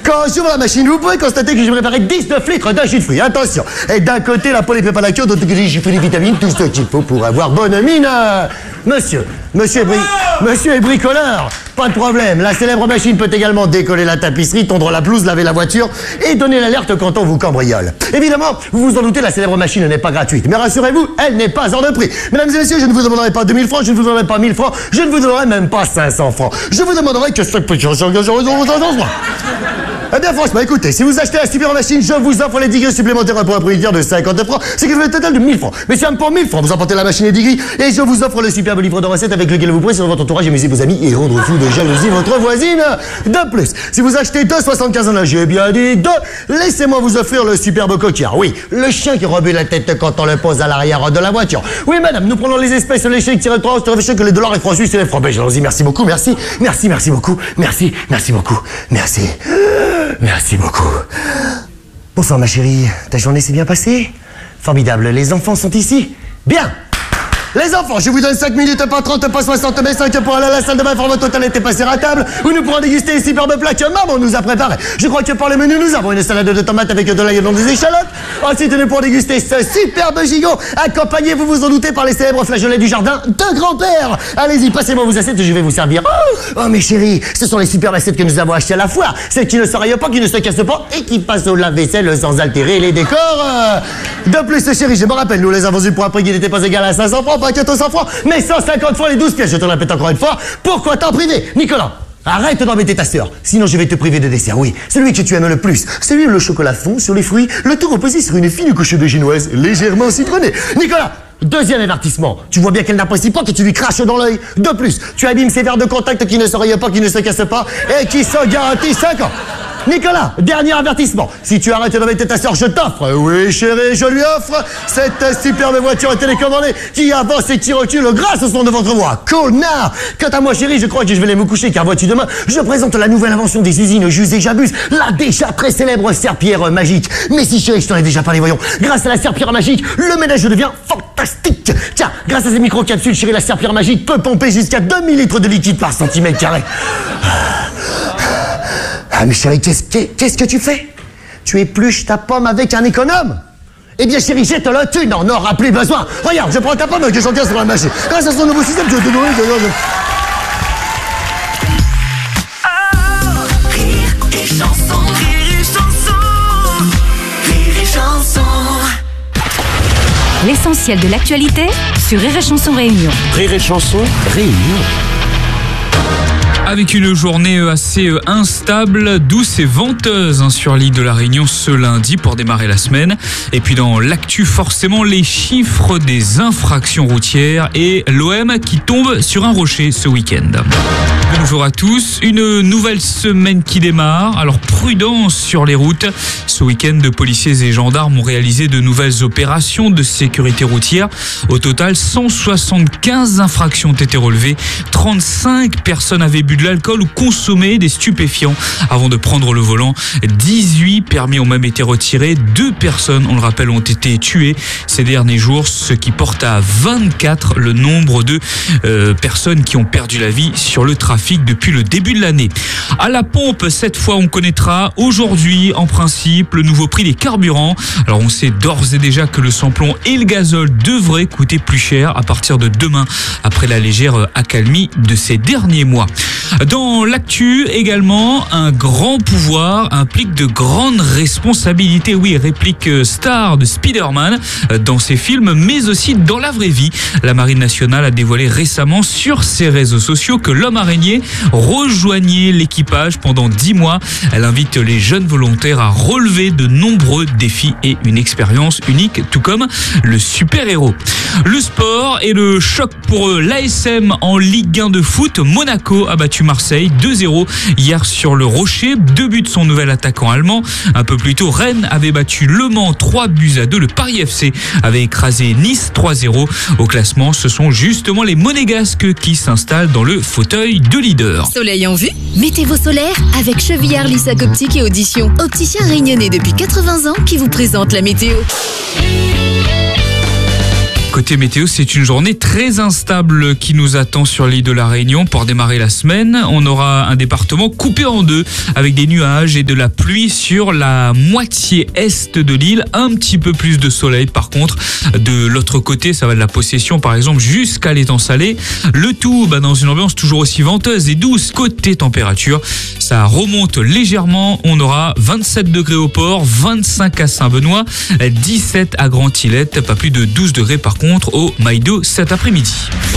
Quand j'ouvre la machine, vous pouvez constater que j'ai préparé 19 litres de jus de fruits. Attention. Et d'un côté, la poêle prépare la cure, d'autre côté, j'ai fait les vitamines, tout ce qu'il faut pour avoir bonne mine. Monsieur est bricoleur. Pas de problème. La célèbre machine peut également décoller la tapisserie, tondre la pelouse, laver la voiture et donner l'alerte quand on vous cambriole. Évidemment, vous vous en doutez, la célèbre machine n'est pas gratuite. Mais rassurez-vous, elle n'est pas hors de prix. Mesdames et messieurs, je ne vous demanderai pas 2000 francs, je ne vous demanderai pas 1000 francs, je ne vous demanderai même pas 500 francs. Je vous demanderai que ce petit... Eh bien franchement, écoutez, si vous achetez la super machine, je vous offre les 10 grilles supplémentaires pour un prix de 50 francs, c'est que je fais le total de 1000 francs. Mais si même pour 1000 francs, vous emportez la machine et 10 grilles, et je vous offre le superbe livre de recettes avec lequel vous pourrez sur votre entourage amuser vos amis et rendre fou de jalousie votre voisine. De plus, si vous achetez 2,75 €, j'ai bien dit 2, laissez-moi vous offrir le superbe coquillard. Oui, le chien qui remue la tête quand on le pose à l'arrière de la voiture. Oui madame, nous prenons les espèces léchées qui tirent le 3, que les dollars et francs suisses et les francs belges. Allons-y, merci beaucoup, merci beaucoup, merci beaucoup, merci beaucoup. Bonsoir ma chérie, ta journée s'est bien passée? Formidable, les enfants sont ici? Bien. Les enfants, je vous donne 5 minutes, pas 30, pas 60, mais 5 pour aller à la salle de bain, pour votre toilette et passer à table, où nous pourrons déguster les superbes plats que maman nous a préparés. Je crois que pour le menu, nous avons une salade de tomates avec de l'ail dans des échalotes. Ensuite, nous pourrons déguster ce superbe gigot, accompagné, vous vous en doutez, par les célèbres flageolets du jardin de grand-père. Allez-y, passez-moi vos assiettes, je vais vous servir. Oh mes chéris, ce sont les superbes assiettes que nous avons achetées à la foire. Celles qui ne se raillent pas, qui ne se cassent pas et qui passent au lave-vaisselle sans altérer les décors. De plus, chéris, je me rappelle, nous les avons eu pour un prix qui n'était pas égal à 500 francs, pas 400 francs, mais 150 fois les 12 pièces. Je te le répète encore une fois, pourquoi t'en priver? Nicolas, arrête d'embêter ta sœur, sinon je vais te priver de dessert, oui. Celui que tu aimes le plus, celui où le chocolat fond sur les fruits, le tout reposé sur une fine couche de génoise légèrement citronnée. Nicolas, deuxième avertissement, tu vois bien qu'elle n'apprécie pas que tu lui craches dans l'œil. De plus, tu abîmes ces verres de contact qui ne se rayent pas, qui ne se cassent pas et qui sont garantis 5 ans. Nicolas, dernier avertissement. Si tu arrêtes d'embêter ta sœur, je t'offre, oui chérie, je lui offre cette superbe voiture télécommandée qui avance et qui recule grâce au son de votre voix. Connard! Quant à moi chérie, je crois que je vais aller me coucher car vois-tu demain, je présente la nouvelle invention des usines J'use et J'abuse, la déjà très célèbre serpillière magique. Mais si chérie, je t'en ai déjà parlé, voyons. Grâce à la serpillière magique, le ménage devient fantastique. Tiens, grâce à ces micro-capsules, chérie, la serpillière magique peut pomper jusqu'à 2000 litres de liquide par centimètre carré. Ah mais chérie, qu'est-ce que tu fais? Tu épluches ta pomme avec un économe? Eh bien chérie, jette-le, tu n'en auras plus besoin. Regarde, je prends ta pomme que j'en tiens sur la machine. Grâce à son nouveau système, je vais te donner Rire et chanson, rire et chanson, rire et chanson. L'essentiel de l'actualité sur Rire et Chanson Réunion. Rire et Chanson Réunion. Avec une journée assez instable, douce et venteuse sur l'île de la Réunion ce lundi pour démarrer la semaine. Et puis dans l'actu, forcément, les chiffres des infractions routières et l'OM qui tombe sur un rocher ce week-end. Bonjour à tous, une nouvelle semaine qui démarre. Alors prudence sur les routes. Ce week-end, policiers et gendarmes ont réalisé de nouvelles opérations de sécurité routière. Au total, 175 infractions ont été relevées. 35 personnes avaient bu de l'alcool ou consommé des stupéfiants avant de prendre le volant. 18 permis ont même été retirés. 2 personnes, on le rappelle, ont été tuées ces derniers jours, ce qui porte à 24 le nombre de personnes qui ont perdu la vie sur le trafic depuis le début de l'année. À la pompe, cette fois, on connaîtra aujourd'hui, en principe, le nouveau prix des carburants. Alors, on sait d'ores et déjà que le samplon et le gazole devraient coûter plus cher à partir de demain, après la légère accalmie de ces derniers mois. Dans l'actu également, un grand pouvoir implique de grandes responsabilités. Oui, réplique star de Spider-Man dans ses films, mais aussi dans la vraie vie. La Marine nationale a dévoilé récemment sur ses réseaux sociaux que l'homme araignée rejoignait l'équipage pendant 10 mois. Elle invite les jeunes volontaires à relever de nombreux défis et une expérience unique, tout comme le super-héros. Le sport et le choc pour l'ASM en Ligue 1 de foot. Monaco a battu Marseille 2-0 hier sur le Rocher. 2 buts de son nouvel attaquant allemand. Un peu plus tôt, Rennes avait battu Le Mans 3-2. Le Paris FC avait écrasé Nice 3-0. Au classement, ce sont justement les Monégasques qui s'installent dans le fauteuil de leader. Soleil en vue? Mettez vos solaires avec Chevillard, Lissac Optique et Audition. Opticien réunionnais depuis 80 ans qui vous présente la météo. Côté météo, c'est une journée très instable qui nous attend sur l'île de la Réunion. Pour démarrer la semaine, on aura un département coupé en deux avec des nuages et de la pluie sur la moitié est de l'île. Un petit peu plus de soleil par contre. De l'autre côté, ça va de la Possession par exemple jusqu'à l'étang salé. Le tout dans une ambiance toujours aussi venteuse et douce. Côté température, ça remonte légèrement. On aura 27 degrés au port, 25 à Saint-Benoît, 17 à Grand-Tillette, pas plus de 12 degrés par contre au Maïdo cet après-midi.